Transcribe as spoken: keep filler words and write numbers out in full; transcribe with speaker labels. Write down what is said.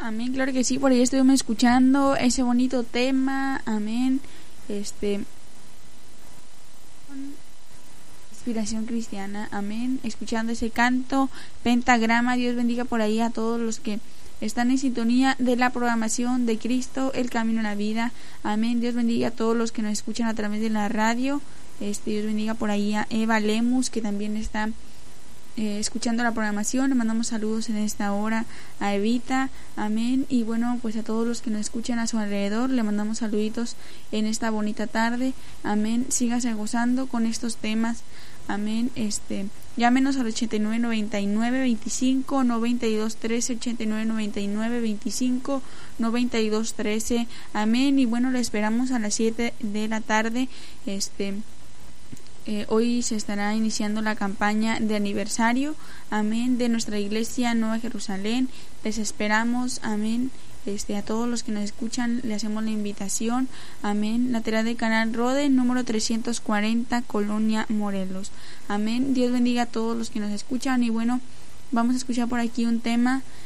Speaker 1: Amén, claro que sí, por ahí estuvimos escuchando ese bonito tema, amén, este, inspiración cristiana, amén, escuchando ese canto, pentagrama. Dios bendiga por ahí a todos los que están en sintonía de la programación de Cristo, el camino a la vida, amén. Dios bendiga a todos los que nos escuchan a través de la radio, este, Dios bendiga por ahí a Eva Lemus, que también está Eh, escuchando la programación. Le mandamos saludos en esta hora a Evita, amén, y bueno, pues a todos los que nos escuchan a su alrededor le mandamos saluditos en esta bonita tarde, amén. Sígase gozando con estos temas, amén. Este, llámenos al ochenta y nueve noventa y nueve veinticinco noventa y dos trece, ochenta y nueve noventa y nueve veinticinco noventa y dos trece, amén. Y bueno, le esperamos a las siete de la tarde. Este Eh, hoy se estará iniciando la campaña de aniversario, amén, de nuestra iglesia Nueva Jerusalén. Les esperamos, amén. Este, a todos los que nos escuchan le hacemos la invitación, amén. Lateral de Canal Rode, número trescientos cuarenta, Colonia Morelos, amén. Dios bendiga a todos los que nos escuchan. Y bueno, vamos a escuchar por aquí un tema